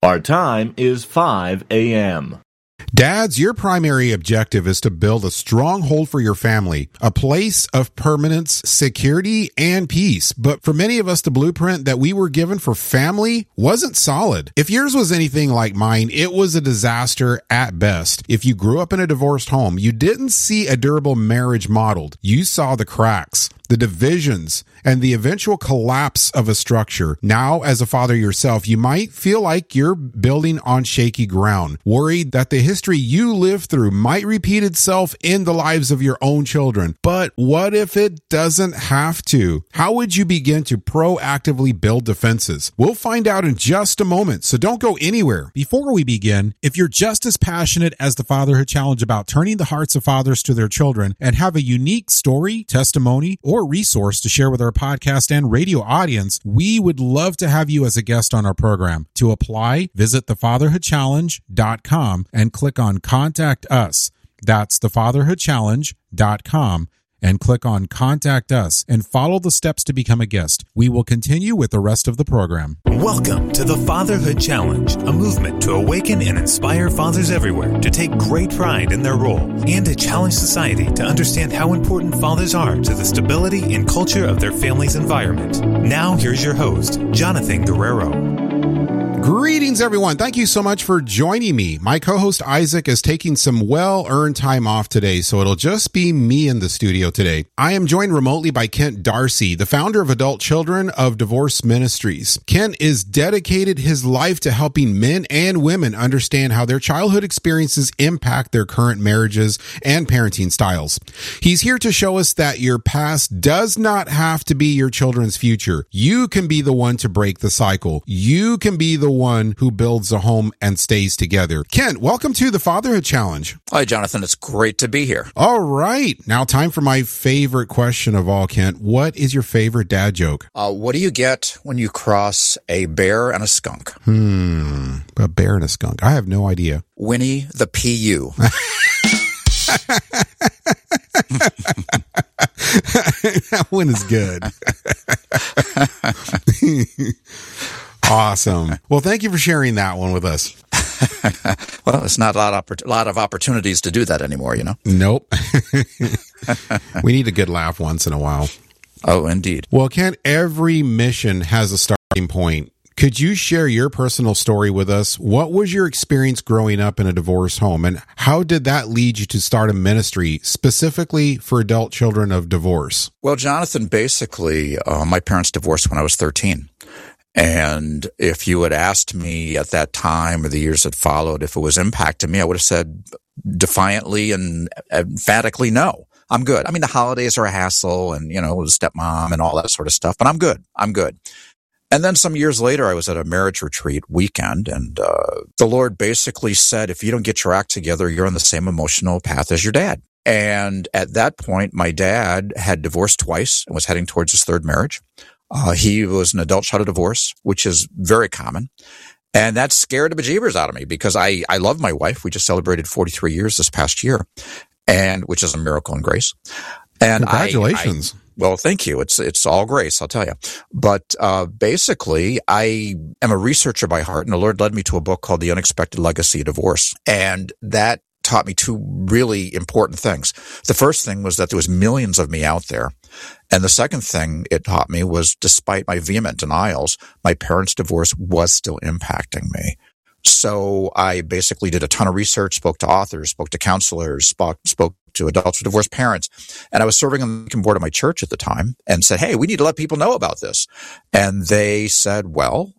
Our time is 5 a.m. Dads, your primary objective is to build a stronghold for your family, a place of permanence, security, and peace. But for many of us, the blueprint that we were given for family wasn't solid. If yours was anything like mine, it was a disaster at best. If you grew up in a divorced home, you didn't see a durable marriage modeled. You saw the cracks, the divisions, and the eventual collapse of a structure. Now, as a father yourself, you might feel like you're building on shaky ground, worried that the history you lived through might repeat itself in the lives of your own children. But what if it doesn't have to? How would you begin to proactively build defenses? We'll find out in just a moment, so don't go anywhere. Before we begin, if you're just as passionate as the Fatherhood Challenge about turning the hearts of fathers to their children and have a unique story, testimony, or resource to share with our podcast and radio audience, we would love to have you as a guest on our program. To apply, visit thefatherhoodchallenge.com and click on Contact Us. That's thefatherhoodchallenge.com and click on Contact Us and follow the steps to become a guest. We will continue with the rest of the program. Welcome to the Fatherhood Challenge, a movement to awaken and inspire fathers everywhere to take great pride in their role and to challenge society to understand how important fathers are to the stability and culture of their family's environment. Now, here's your host, Jonathan Guerrero. Greetings, everyone. Thank you so much for joining me. My co-host Isaac is taking some well-earned time off today, so it'll just be me in the studio today. I am joined remotely by Kent Darcy, the founder of Adult Children of Divorce Ministries. Kent is dedicated his life to helping men and women understand how their childhood experiences impact their current marriages and parenting styles. He's here to show us that your past does not have to be your children's future. You can be the one to break the cycle. You can be the one who builds a home and stays together. Kent, welcome to the Fatherhood Challenge. Hi, Jonathan. It's great to be here. All right. Now, time for my favorite question of all, Kent. What is your favorite dad joke? What do you get when you cross a bear and a skunk? A bear and a skunk. I have no idea. Winnie the PU. That one is good. Awesome. Well, thank you for sharing that one with us. Well, it's not a lot of opportunities to do that anymore, you know? Nope. We need a good laugh once in a while. Oh, indeed. Well, Kent, every mission has a starting point. Could you share your personal story with us? What was your experience growing up in a divorced home, and how did that lead you to start a ministry specifically for adult children of divorce? Well, Jonathan, basically, my parents divorced when I was 13. And if you had asked me at that time or the years that followed if it was impacting me, I would have said defiantly and emphatically no. I'm good. I mean, the holidays are a hassle and, stepmom and all that sort of stuff, but I'm good. And then some years later, I was at a marriage retreat weekend, and the Lord basically said, if you don't get your act together, you're on the same emotional path as your dad. And at that point, my dad had divorced twice and was heading towards his third marriage. He was an adult child of divorce, which is very common. And that scared the bejeebers out of me because I love my wife. We just celebrated 43 years this past year, and which is a miracle and grace. And congratulations. Well, thank you. It's all grace, I'll tell you. But basically, I am a researcher by heart, and the Lord led me to a book called The Unexpected Legacy of Divorce. And that taught me two really important things. The first thing was that there was millions of me out there. And the second thing it taught me was, despite my vehement denials, my parents' divorce was still impacting me. So I basically did a ton of research, spoke to authors, spoke to counselors, spoke to adults with divorced parents. And I was serving on the board of my church at the time and said, hey, we need to let people know about this. And they said, well,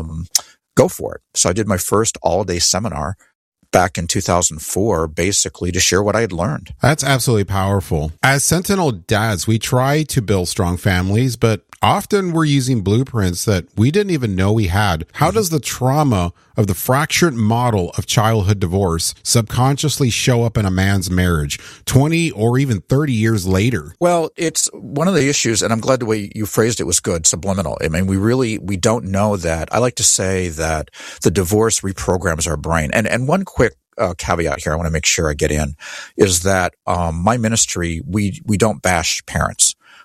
go for it. So I did my first all-day seminar back in 2004, basically to share what I had learned. That's absolutely powerful. As Sentinel dads, we try to build strong families, but often we're using blueprints that we didn't even know we had. How does the trauma of the fractured model of childhood divorce subconsciously show up in a man's marriage 20 or even 30 years later? Well, it's one of the issues, and I'm glad the way you phrased it was good, subliminal. I mean, we don't know that. I like to say that the divorce reprograms our brain. And one quick caveat here I want to make sure I get in is that my ministry, we don't bash parents.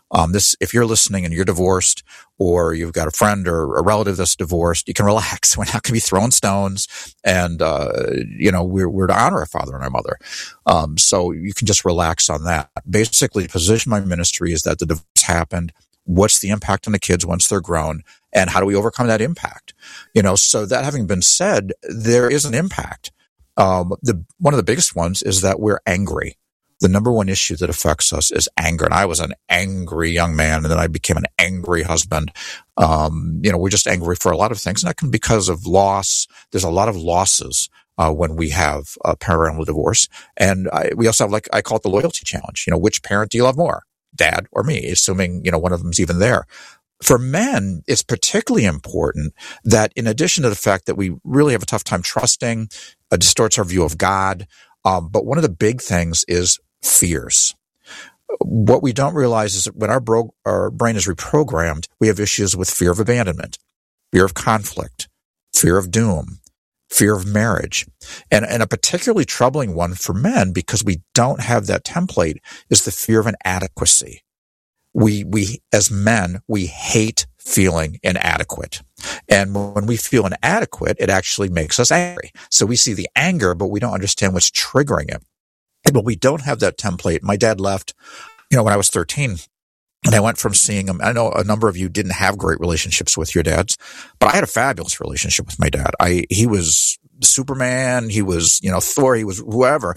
If you're listening and you're divorced, or you've got a friend or a relative that's divorced, you can relax. We're not going to be throwing stones, and we're to honor our father and our mother. So you can just relax on that. Basically, the position of my ministry is that the divorce happened. What's the impact on the kids once they're grown, and how do we overcome that impact? So that having been said, there is an impact. One of the biggest ones is that we're angry. The number one issue that affects us is anger. And I was an angry young man, and then I became an angry husband. We're just angry for a lot of things, and that can be because of loss. There's a lot of losses when we have a parental divorce. And we also have, I call it the loyalty challenge. Which parent do you love more, dad or me, assuming, one of them's even there. For men, it's particularly important that in addition to the fact that we really have a tough time trusting, distorts our view of God, but one of the big things is fears. What we don't realize is that when our brain is reprogrammed, we have issues with fear of abandonment, fear of conflict, fear of doom, fear of marriage. And a particularly troubling one for men, because we don't have that template, is the fear of inadequacy. We as men, we hate feeling inadequate. And when we feel inadequate, it actually makes us angry. So we see the anger, but we don't understand what's triggering it. But we don't have that template. My dad left, when I was 13, and I went from seeing him. I know a number of you didn't have great relationships with your dads, but I had a fabulous relationship with my dad. He was Superman. He was, Thor. He was whoever,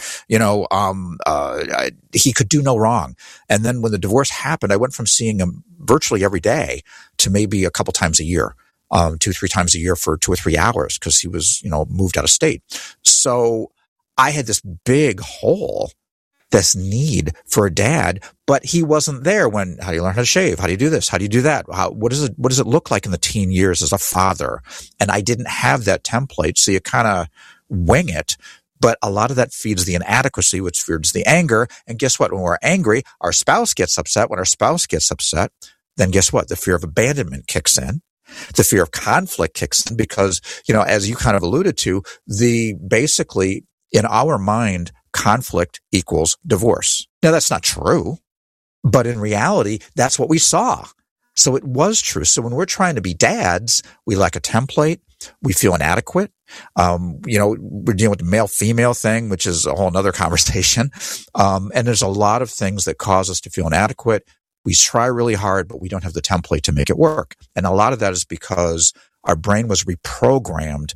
he could do no wrong. And then when the divorce happened, I went from seeing him virtually every day to maybe a couple times a year, 2-3 times a year for 2 or 3 hours, because he was, moved out of state. So I had this big hole, this need for a dad, but he wasn't there when, how do you learn how to shave? How do you do this? How do you do that? What does it look like in the teen years as a father? And I didn't have that template. So you kind of wing it. But a lot of that feeds the inadequacy, which feeds the anger. And guess what? When we're angry, our spouse gets upset. When our spouse gets upset, then guess what? The fear of abandonment kicks in. The fear of conflict kicks in because, as you kind of alluded to, basically in our mind, conflict equals divorce. Now, that's not true, but in reality, that's what we saw. So it was true. So when we're trying to be dads, we lack a template. We feel inadequate. We're dealing with the male-female thing, which is a whole nother conversation. And there's a lot of things that cause us to feel inadequate. We try really hard, but we don't have the template to make it work. And a lot of that is because our brain was reprogrammed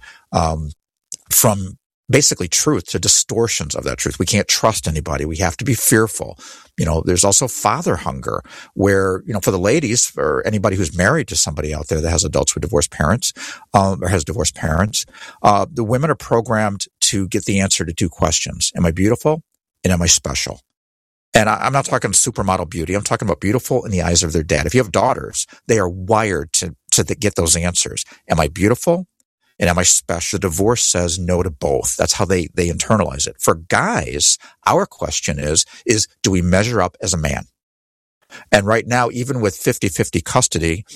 from basically truth to distortions of that truth. We can't trust anybody. We have to be fearful. There's also father hunger where, for the ladies, or anybody who's married to somebody out there that has adults with divorced parents, or has divorced parents, the women are programmed to get the answer to 2 questions. Am I beautiful? And am I special? And I'm not talking supermodel beauty. I'm talking about beautiful in the eyes of their dad. If you have daughters, they are wired to get those answers. Am I beautiful? And am I special? The divorce says no to both. That's how they internalize it. For guys, our question is do we measure up as a man? And right now, even with 50-50 custody,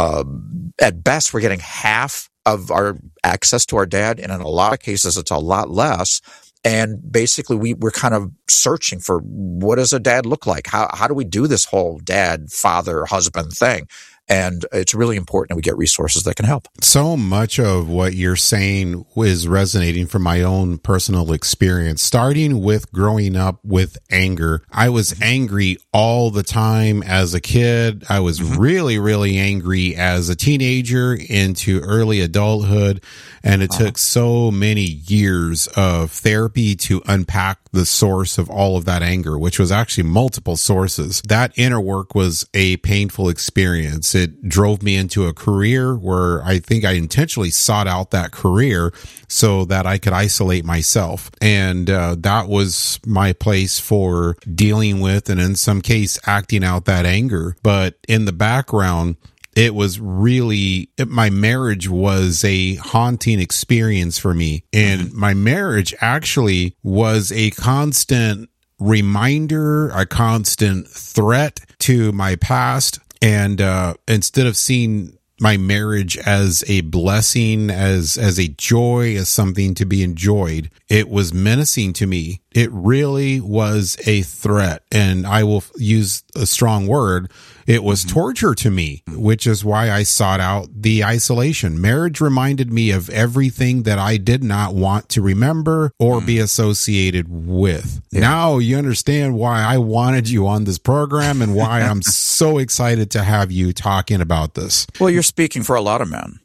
at best, we're getting half of our access to our dad. And in a lot of cases, it's a lot less. And basically, we're kind of searching for what does a dad look like? How do we do this whole dad, father, husband thing? And it's really important that we get resources that can help. So much of what you're saying is resonating from my own personal experience, starting with growing up with anger. I was angry all the time as a kid. I was really, really angry as a teenager into early adulthood. And it took so many years of therapy to unpack the source of all of that anger, which was actually multiple sources. That inner work was a painful experience. It drove me into a career where I think I intentionally sought out that career so that I could isolate myself. And that was my place for dealing with, and in some case, acting out that anger. But in the background, it was really, my marriage was a haunting experience for me. And my marriage actually was a constant reminder, a constant threat to my past. And instead of seeing my marriage as a blessing, as a joy, as something to be enjoyed, it was menacing to me. It really was a threat. And I will use a strong word. It was torture to me, which is why I sought out the isolation. Marriage reminded me of everything that I did not want to remember or be associated with. Yeah. Now you understand why I wanted you on this program and why I'm so excited to have you talking about this. Well, you're speaking for a lot of men.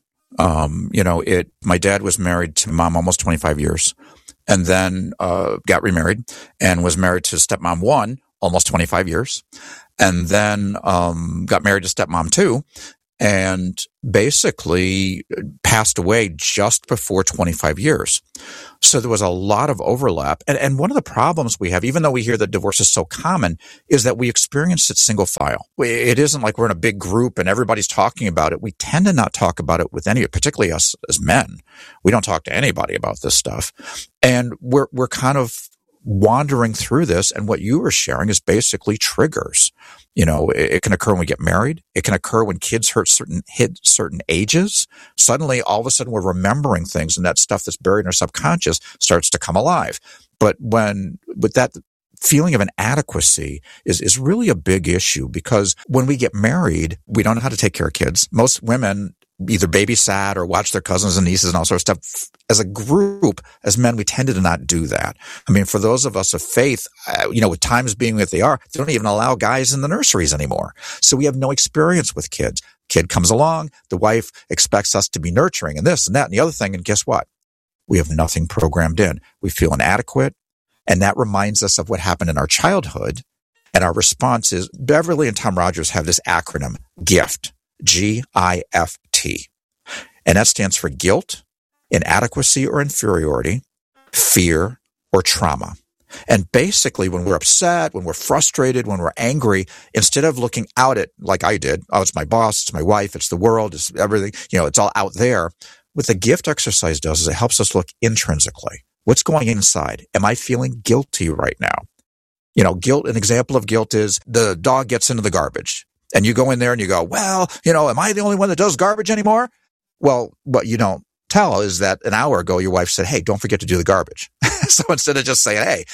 My dad was married to mom almost 25 years and then got remarried and was married to stepmom 1 almost 25 years. And then got married to stepmom 2 and basically passed away just before 25 years. So there was a lot of overlap. And one of the problems we have, even though we hear that divorce is so common, is that we experience it single file. It isn't like we're in a big group and everybody's talking about it. We tend to not talk about it with any, particularly us as men. We don't talk to anybody about this stuff. And we're kind of wandering through this, and what you were sharing is basically triggers. It can occur when we get married. It can occur when kids hit certain ages. Suddenly, all of a sudden, we're remembering things, and that stuff that's buried in our subconscious starts to come alive. But with that feeling of inadequacy is really a big issue, because when we get married, we don't know how to take care of kids. Most women either babysat or watch their cousins and nieces and all sorts of stuff. As a group, as men, we tended to not do that. I mean, for those of us of faith, with times being what they are, they don't even allow guys in the nurseries anymore. So we have no experience with kids. Kid comes along, the wife expects us to be nurturing and this and that and the other thing. And guess what? We have nothing programmed in. We feel inadequate. And that reminds us of what happened in our childhood. And our response is, Beverly and Tom Rogers have this acronym, GIFT, G-I-F-T. And that stands for guilt, inadequacy or inferiority, fear, or trauma. And basically, when we're upset, when we're frustrated, when we're angry, instead of looking out at, like I did, it's my boss, it's my wife, it's the world, it's everything, it's all out there. What the GIFT exercise does is it helps us look intrinsically. What's going inside? Am I feeling guilty right now? Guilt, an example of guilt is the dog gets into the garbage. And you go in there and you go, well, am I the only one that does garbage anymore? Well, what you don't tell is that an hour ago, your wife said, hey, don't forget to do the garbage. So instead of just saying, hey,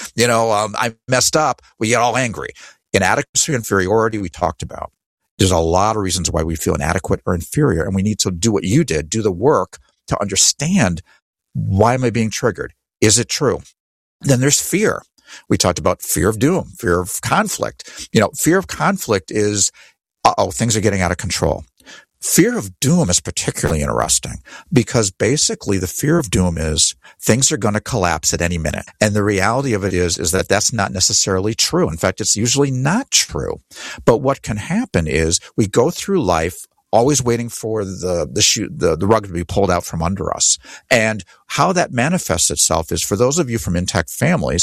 I messed up, we get all angry. Inadequacy, inferiority, we talked about. There's a lot of reasons why we feel inadequate or inferior. And we need to do what you did, do the work to understand, why am I being triggered? Is it true? Then there's fear. We talked about fear of doom, fear of conflict. Fear of conflict is, things are getting out of control. Fear of doom is particularly interesting because basically the fear of doom is things are going to collapse at any minute. And the reality of it is that that's not necessarily true. In fact, it's usually not true. But what can happen is we go through life always waiting for the rug to be pulled out from under us. And how that manifests itself is, for those of you from intact families,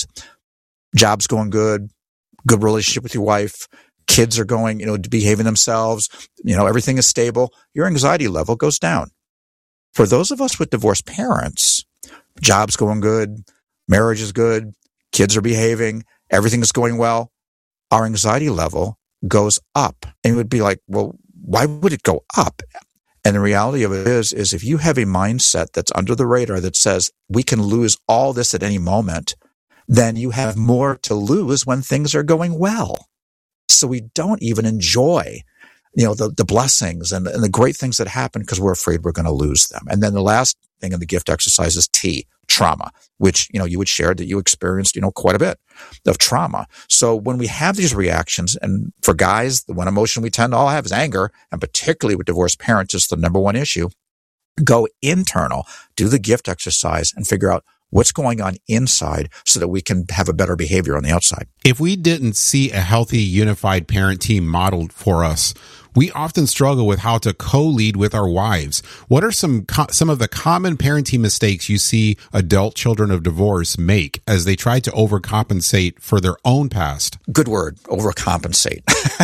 job's going good relationship with your wife, kids are going, behaving themselves, everything is stable, your anxiety level goes down. For those of us with divorced parents, job's going good, marriage is good, kids are behaving, everything is going well, our anxiety level goes up. And it would be like, well, why would it go up? And the reality of it is if you have a mindset that's under the radar that says we can lose all this at any moment, then you have more to lose when things are going well. So we don't even enjoy, the blessings and the great things that happen because we're afraid we're going to lose them. And then the last thing in the GIFT exercise is T, trauma, which, you would share that you experienced, quite a bit of trauma. So when we have these reactions, and for guys, the one emotion we tend to all have is anger, and particularly with divorced parents, it's the number one issue. Go internal, do the GIFT exercise and figure out what's going on inside so that we can have a better behavior on the outside. If we didn't see a healthy, unified parent team modeled for us, we often struggle with how to co-lead with our wives. What are some of the common parenting mistakes you see adult children of divorce make as they try to overcompensate for their own past? Good word, overcompensate.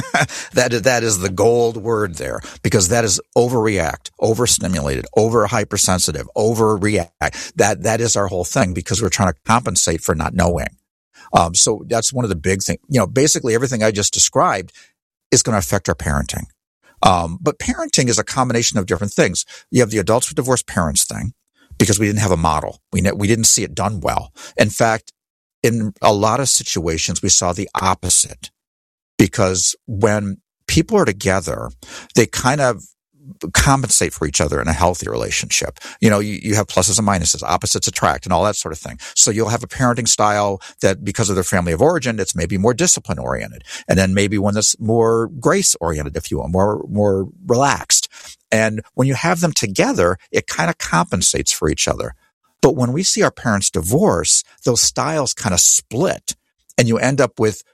That is the gold word there, because that is overreact, overstimulated, over hypersensitive, overreact. That is our whole thing, because we're trying to compensate for not knowing. So that's one of the big things. Basically everything I just described is going to affect our parenting. But parenting is a combination of different things. You have the adults with divorced parents thing, because we didn't have a model. We didn't see it done well. In fact, in a lot of situations, we saw the opposite, because when people are together, they kind of compensate for each other in a healthy relationship. You know, you have pluses and minuses, opposites attract, and all that sort of thing. So you'll have a parenting style that, because of their family of origin, it's maybe more discipline oriented, and then maybe one that's more grace oriented, if you will, more relaxed. And when you have them together, it kind of compensates for each other. But when we see our parents divorce, those styles kind of split, and you end up with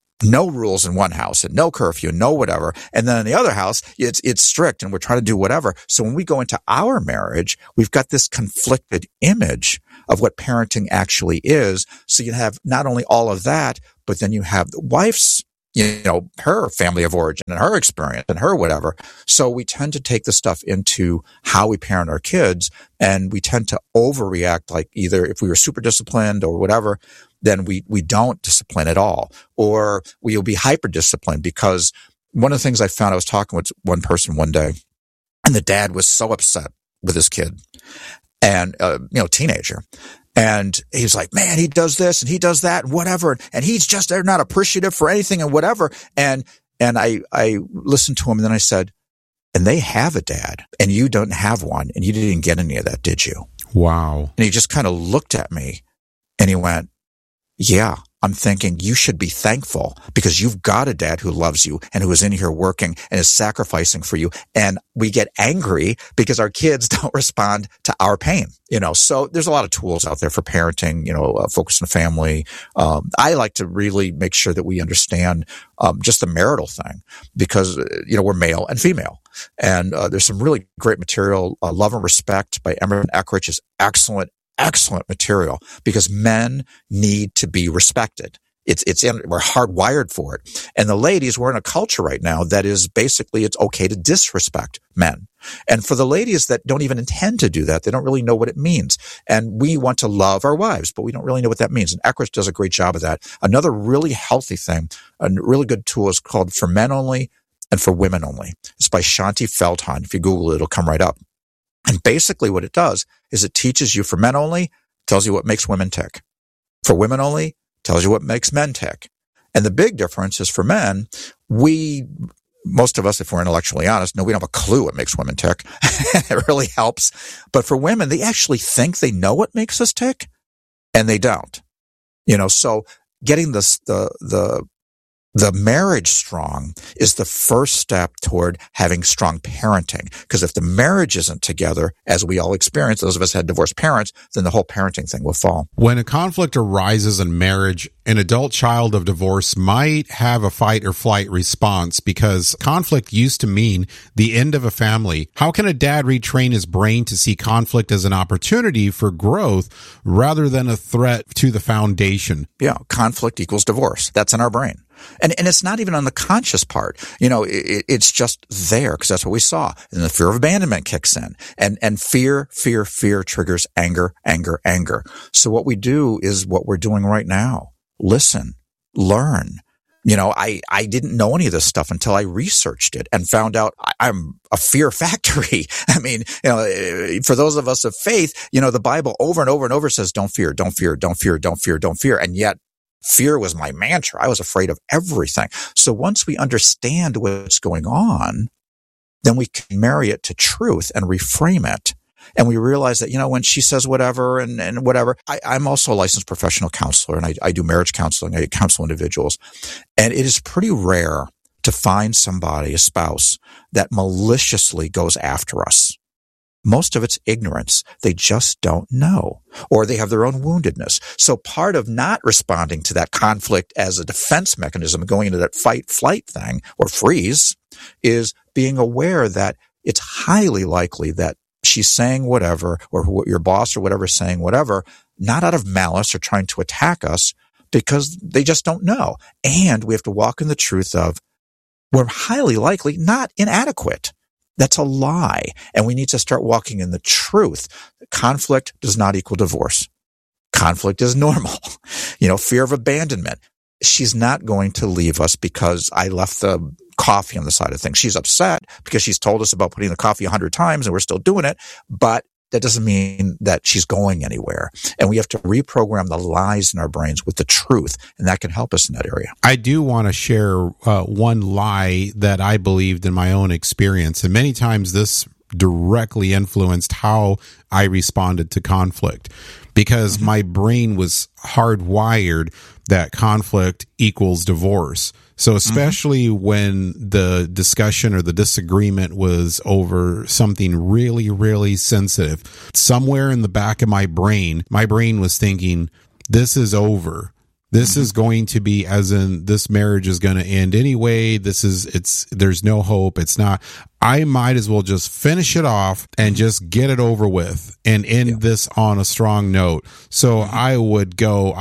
no rules in one house and no curfew, no whatever. And then in the other house, it's strict and we're trying to do whatever. So when we go into our marriage, we've got this conflicted image of what parenting actually is. So you have not only all of that, but then you have the wife's, you know, her family of origin and her experience and her whatever. So we tend to take the stuff into how we parent our kids, and we tend to overreact, like either if we were super disciplined or whatever, then we don't discipline at all, or we'll be hyper disciplined. Because one of the things I found, I was talking with one person one day, and the dad was so upset with his kid, and teenager. And he's like, man, he does this and he does that and whatever. And they're not appreciative for anything and whatever. And I listened to him, and then I said, and they have a dad and you don't have one, and you didn't get any of that, did you? Wow. And he just kind of looked at me and he went, yeah. I'm thinking you should be thankful because you've got a dad who loves you and who is in here working and is sacrificing for you. And we get angry because our kids don't respond to our pain, you know. So there's a lot of tools out there for parenting, focus on family. I like to really make sure that we understand just the marital thing because, we're male and female. And there's some really great material. Love and Respect by Emerson Eckrich is excellent material because men need to be respected. We're hardwired for it. And the ladies, we're in a culture right now that is basically, it's okay to disrespect men. And for the ladies that don't even intend to do that, they don't really know what it means. And we want to love our wives, but we don't really know what that means. And Eckrich does a great job of that. Another really healthy thing, a really good tool is called For Men Only and For Women Only. It's by Shanti Feldhahn. If you Google it, it'll come right up. And basically what it does is it teaches you for men only, tells you what makes women tick. For women only, tells you what makes men tick. And the big difference is for men, most of us, if we're intellectually honest, we don't have a clue what makes women tick. It really helps. But for women, they actually think they know what makes us tick, and they don't. So getting the marriage strong is the first step toward having strong parenting. Because if the marriage isn't together, as we all experience, those of us had divorced parents, then the whole parenting thing will fall. When a conflict arises in marriage, an adult child of divorce might have a fight or flight response because conflict used to mean the end of a family. How can a dad retrain his brain to see conflict as an opportunity for growth rather than a threat to the foundation? Yeah, conflict equals divorce. That's in our brain. And it's not even on the conscious part. It's just there because that's what we saw. And the fear of abandonment kicks in. And fear triggers anger. So what we do is what we're doing right now. Listen, learn. I didn't know any of this stuff until I researched it and found out I'm a fear factory. I mean, for those of us of faith, the Bible over and over and over says, don't fear, don't fear, don't fear, don't fear, don't fear. And yet, fear was my mantra. I was afraid of everything. So once we understand what's going on, then we can marry it to truth and reframe it. And we realize that, when she says whatever and whatever, I'm also a licensed professional counselor, and I do marriage counseling. I counsel individuals. And it is pretty rare to find somebody, a spouse, that maliciously goes after us. Most of it's ignorance. They just don't know, or they have their own woundedness. So part of not responding to that conflict as a defense mechanism, going into that fight, flight thing or freeze, is being aware that it's highly likely that she's saying whatever, or your boss or whatever is saying whatever, not out of malice or trying to attack us, because they just don't know. And we have to walk in the truth of we're highly likely not inadequate. That's a lie. And we need to start walking in the truth. Conflict does not equal divorce. Conflict is normal. Fear of abandonment. She's not going to leave us because I left the coffee on the side of things. She's upset because she's told us about putting the coffee 100 times and we're still doing it. But that doesn't mean that she's going anywhere. And we have to reprogram the lies in our brains with the truth, and that can help us in that area. I do want to share one lie that I believed in my own experience, and many times this directly influenced how I responded to conflict, because my brain was hardwired that conflict equals divorce. So especially when the discussion or the disagreement was over something really, really sensitive, somewhere in the back of my brain was thinking, this is over. This is going to be, as in, this marriage is going to end anyway. There's no hope. It's not. I might as well just finish it off and just get it over with and end this on a strong note. So I would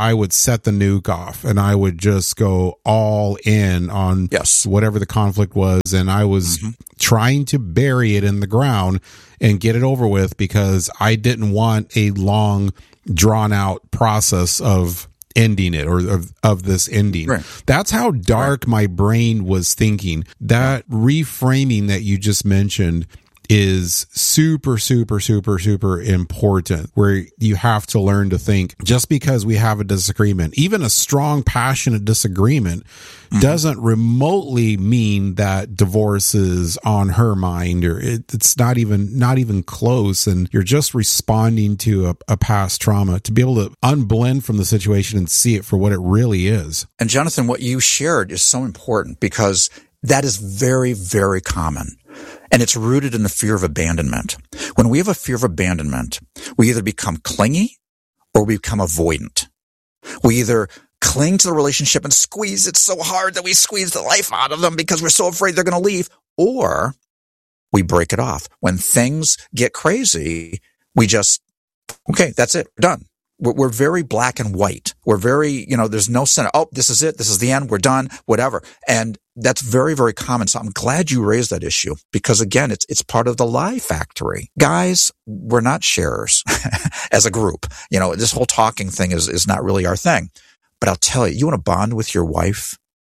set the nuke off and I would just go all in on whatever the conflict was. And I was trying to bury it in the ground and get it over with, because I didn't want a long, drawn out process of ending it, or of this ending. Right. That's how dark my brain was thinking. That reframing that you just mentioned is super, super, super, super important, where you have to learn to think, just because we have a disagreement, even a strong, passionate disagreement, doesn't remotely mean that divorce is on her mind, or it's not even close, and you're just responding to a past trauma. To be able to unblend from the situation and see it for what it really is. And Jonathan, what you shared is so important, because that is very, very common. And it's rooted in the fear of abandonment. When we have a fear of abandonment, we either become clingy or we become avoidant. We either cling to the relationship and squeeze it so hard that we squeeze the life out of them because we're so afraid they're going to leave, or we break it off. When things get crazy, we just, okay, that's it, we're done. We're very black and white. We're very, there's no center. Oh, this is it. This is the end. We're done. Whatever. And that's very, very common. So I'm glad you raised that issue, because again, it's part of the lie factory. Guys, we're not sharers as a group. This whole talking thing is not really our thing. But I'll tell you, you want to bond with your wife?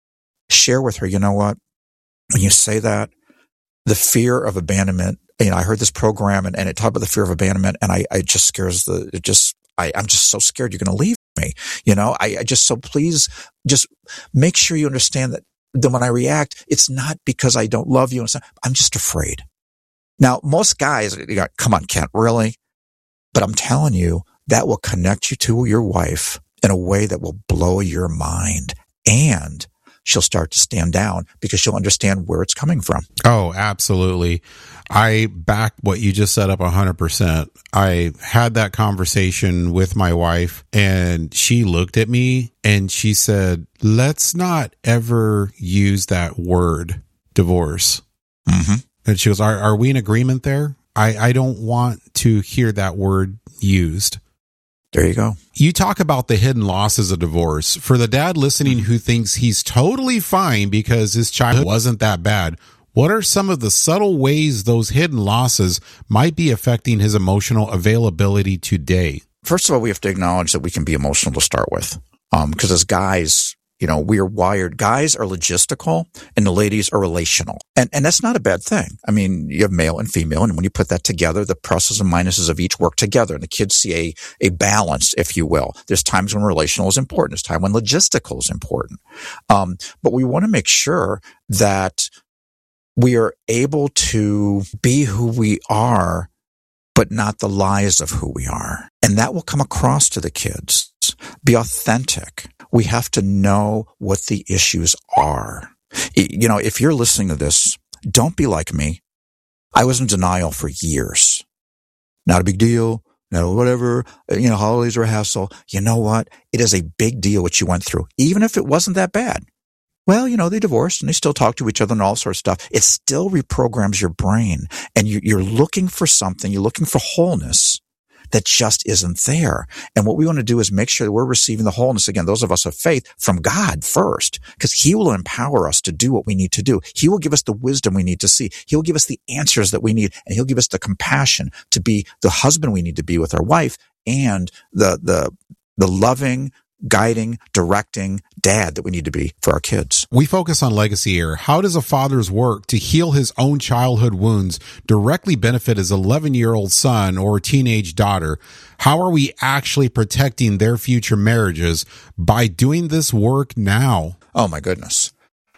Share with her, you know what? When you say that, the fear of abandonment, I heard this program and it talked about the fear of abandonment, and it just scares I'm just so scared you're going to leave me. So please just make sure you understand that when I react, it's not because I don't love you. I'm just afraid. Now, most guys, come on, Kent, really? But I'm telling you, that will connect you to your wife in a way that will blow your mind. And she'll start to stand down because she'll understand where it's coming from. Oh, absolutely. I back what you just set up 100%. I had that conversation with my wife, and she looked at me and she said, let's not ever use that word, divorce. And she goes, are we in agreement there? I don't want to hear that word used. There you go. You talk about the hidden losses of divorce. For the dad listening who thinks he's totally fine because his childhood wasn't that bad, what are some of the subtle ways those hidden losses might be affecting his emotional availability today? First of all, we have to acknowledge that we can be emotional to start with. Because as guys, we are wired. Guys are logistical and the ladies are relational. And that's not a bad thing. I mean, you have male and female, and when you put that together, the pluses and minuses of each work together, and the kids see a balance, if you will. There's times when relational is important. There's time when logistical is important. But we want to make sure that we are able to be who we are, but not the lies of who we are. And that will come across to the kids. Be authentic. We have to know what the issues are. If you're listening to this, don't be like me. I was in denial for years. Not a big deal. No, whatever. Holidays are a hassle. You know what? It is a big deal what you went through, even if it wasn't that bad. Well, they divorced and they still talk to each other and all sorts of stuff. It still reprograms your brain, and you're looking for something. You're looking for wholeness that just isn't there. And what we want to do is make sure that we're receiving the wholeness, again, those of us of faith, from God first, because He will empower us to do what we need to do. He will give us the wisdom we need to see. He will give us the answers that we need, and He'll give us the compassion to be the husband we need to be with our wife, and the loving, guiding, directing dad that we need to be for our kids. We focus on legacy here. How does a father's work to heal his own childhood wounds directly benefit his 11-year-old son or teenage daughter? How are we actually protecting their future marriages by doing this work now? Oh my goodness.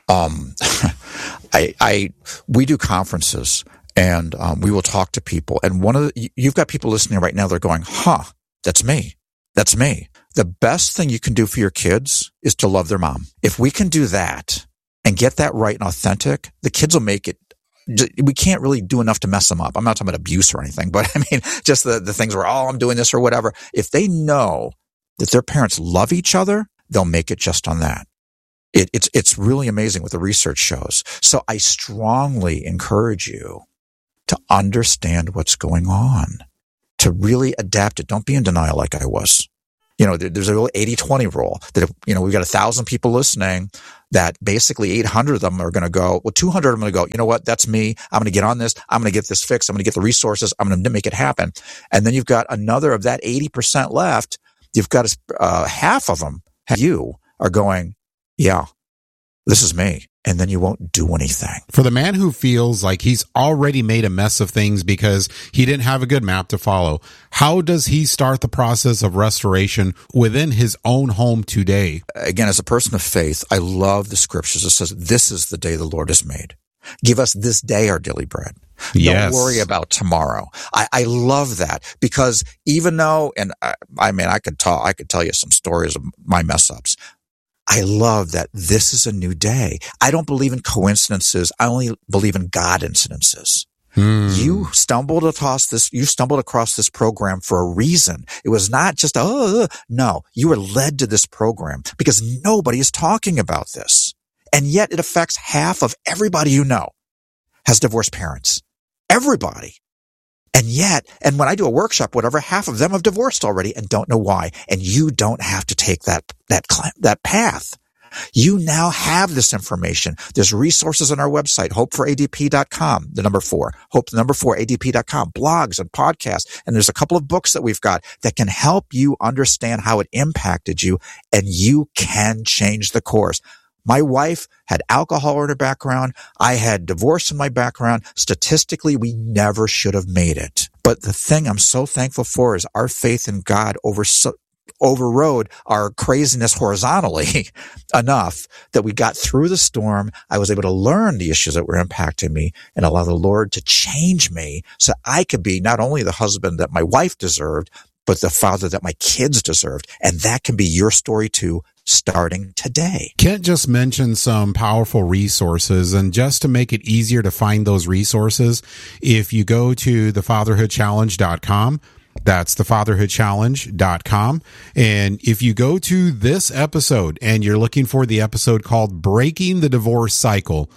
We do conferences and we will talk to people. And you've got people listening right now. They're going, that's me. That's me. The best thing you can do for your kids is to love their mom. If we can do that and get that right and authentic, the kids will make it. We can't really do enough to mess them up. I'm not talking about abuse or anything, but I mean, just the things where, I'm doing this or whatever. If they know that their parents love each other, they'll make it just on that. It's really amazing what the research shows. So I strongly encourage you to understand what's going on, to really adapt it. Don't be in denial like I was. There's a real 80-20 rule that if, we've got 1,000 people listening, that basically 800 of them are going to go, 200 of them are going to go, you know what? That's me. I'm going to get on this. I'm going to get this fixed. I'm going to get the resources. I'm going to make it happen. And then you've got another of that 80% left. You've got half of them, you are going, yeah, this is me. And then you won't do anything. For the man who feels like he's already made a mess of things because he didn't have a good map to follow, how does he start the process of restoration within his own home today? Again, as a person of faith, I love the scriptures. It says, this is the day the Lord has made. Give us this day our daily bread. Yes. Don't worry about tomorrow. I love that because even though, and I could tell you some stories of my mess ups. I love that this is a new day. I don't believe in coincidences. I only believe in God incidences. You stumbled across this program for a reason. It was not just, no, you were led to this program because nobody is talking about this. And yet it affects half of everybody you know has divorced parents. Everybody. And when I do a workshop, whatever, half of them have divorced already and don't know why. And you don't have to take that path. You now have this information. There's resources on our website, hopeforadp.com, the number 4, adp.com, blogs and podcasts. And there's a couple of books that we've got that can help you understand how it impacted you, and you can change the course. My wife had alcohol in her background. I had divorce in my background. Statistically, we never should have made it. But the thing I'm so thankful for is our faith in God overrode our craziness horizontally enough that we got through the storm. I was able to learn the issues that were impacting me and allow the Lord to change me so I could be not only the husband that my wife deserved, but the father that my kids deserved. And that can be your story too, starting today. Kent just mentioned some powerful resources, and just to make it easier to find those resources, if you go to thefatherhoodchallenge.com, that's thefatherhoodchallenge.com. And if you go to this episode and you're looking for the episode called Breaking the Divorce Cycle,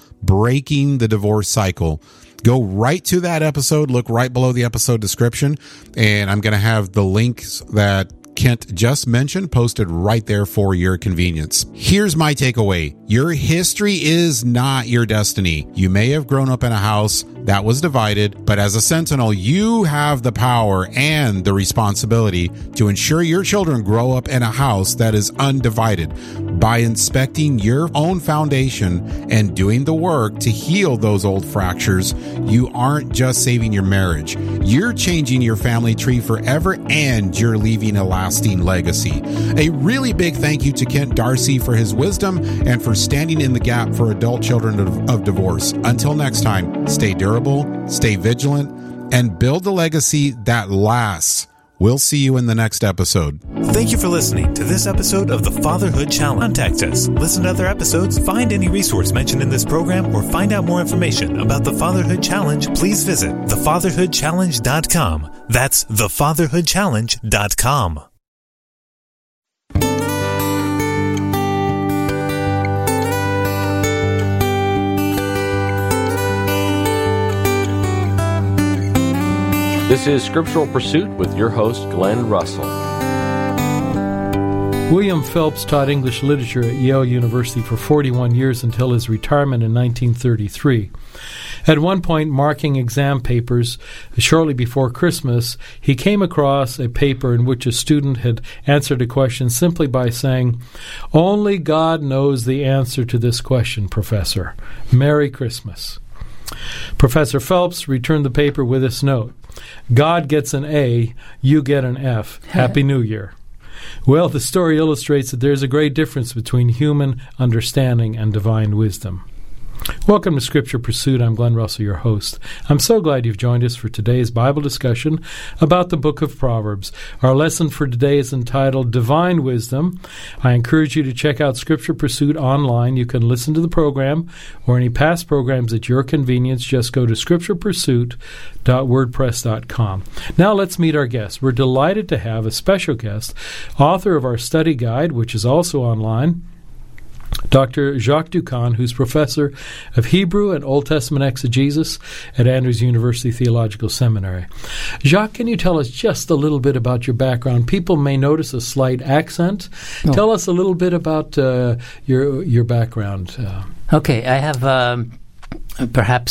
go right to that episode, look right below the episode description, and I'm going to have the links that Kent just mentioned posted right there for your convenience. Here's my takeaway. Your history is not your destiny. You may have grown up in a house that was divided, but as a sentinel, you have the power and the responsibility to ensure your children grow up in a house that is undivided by inspecting your own foundation and doing the work to heal those old fractures. You aren't just saving your marriage. You're changing your family tree forever, and you're leaving a lasting legacy. A really big thank you to Kent Darcy for his wisdom and for standing in the gap for adult children of divorce. Until next time, stay durable, stay vigilant, and build a legacy that lasts. We'll see you in the next episode. Thank you for listening to this episode of the Fatherhood Challenge. Contact us, listen to other episodes, find any resource mentioned in this program, or find out more information about the Fatherhood Challenge, please visit thefatherhoodchallenge.com. That's thefatherhoodchallenge.com. This is Scriptural Pursuit with your host, Glenn Russell. William Phelps taught English literature at Yale University for 41 years until his retirement in 1933. At one point, marking exam papers shortly before Christmas, he came across a paper in which a student had answered a question simply by saying, "Only God knows the answer to this question, Professor. Merry Christmas." Professor Phelps returned the paper with this note: "God gets an A, you get an F. Happy New Year." Well, the story illustrates that there's a great difference between human understanding and divine wisdom. Welcome to Scripture Pursuit. I'm Glenn Russell, your host. I'm so glad you've joined us for today's Bible discussion about the book of Proverbs. Our lesson for today is entitled Divine Wisdom. I encourage you to check out Scripture Pursuit online. You can listen to the program or any past programs at your convenience. Just go to scripturepursuit.wordpress.com. Now let's meet our guest. We're delighted to have a special guest, author of our study guide, which is also online, Dr. Jacques Doukhan, who's professor of Hebrew and Old Testament exegesis at Andrews University Theological Seminary. Jacques, can you tell us just a little bit about your background? People may notice a slight accent. Oh. Tell us a little bit about your background. Okay, I have perhaps